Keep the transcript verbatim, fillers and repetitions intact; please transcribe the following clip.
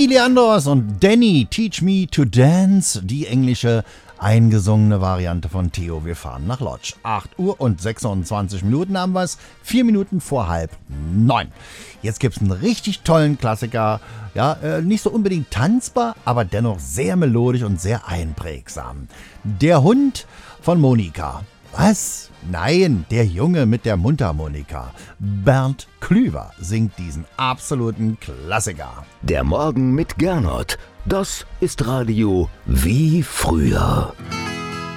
Leandros und Danny, Teach Me to Dance, die englische eingesungene Variante von Theo, wir fahren nach Lodz. acht Uhr und sechsundzwanzig Minuten haben wir es, vier Minuten vor halb neun. Jetzt gibt es einen richtig tollen Klassiker, ja, äh, nicht so unbedingt tanzbar, aber dennoch sehr melodisch und sehr einprägsam. Der Hund von Monika. Was? Nein, der Junge mit der Mundharmonika. Bernd Klüver singt diesen absoluten Klassiker. Der Morgen mit Gernot. Das ist Radio wie früher.